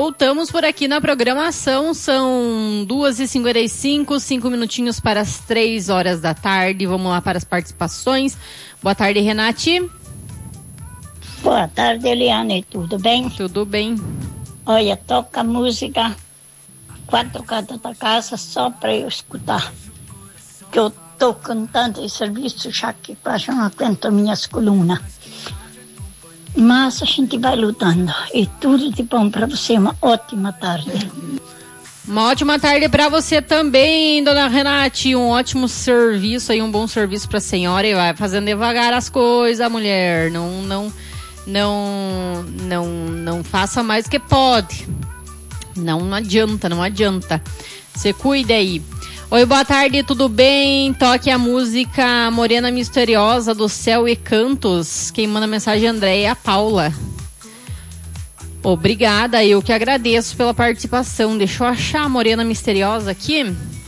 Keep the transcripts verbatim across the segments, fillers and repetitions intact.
Voltamos por aqui na programação, são duas e cinquenta e cinco, cinco minutinhos para as três horas da tarde. Vamos lá para as participações. Boa tarde, Renate. Boa tarde, Eliane, tudo bem? Tudo bem. Olha, toca música Quatro Cantos da Casa só para eu escutar. Que eu tô cantando em serviço já que quase não aguento minhas colunas. Mas a gente vai lutando. E tudo de bom para você. Uma ótima tarde. Uma ótima tarde para você também, dona Renate. Um ótimo serviço aí, um bom serviço para a senhora. E vai fazendo devagar as coisas, mulher. Não, não, não, não, não faça mais do que pode. Não, não adianta, não adianta. Você cuida aí. Oi, boa tarde, tudo bem? Toque a música Morena Misteriosa do Céu e Cantos. Quem manda mensagem é a Andréia Paula. Obrigada, eu que agradeço pela participação. Deixa eu achar a Morena Misteriosa aqui.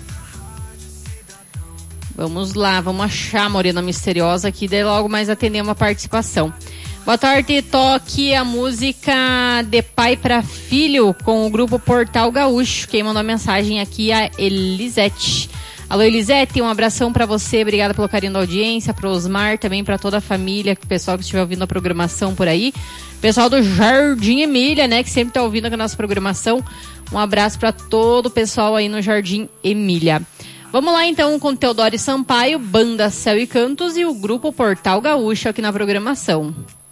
Vamos lá, vamos achar a Morena Misteriosa aqui, daí logo mais atendemos a participação. Boa tarde, toque a música De Pai para Filho com o grupo Portal Gaúcho. Quem mandou a mensagem aqui é a Elisete. Alô, Elisete, um abração para você, obrigada pelo carinho da audiência, para Osmar, também para toda a família, o pessoal que estiver ouvindo a programação por aí. Pessoal do Jardim Emília, né, que sempre está ouvindo a nossa programação. Um abraço para todo o pessoal aí no Jardim Emília. Vamos lá então com Teodoro Sampaio, Banda Céu e Cantos e o grupo Portal Gaúcho aqui na programação.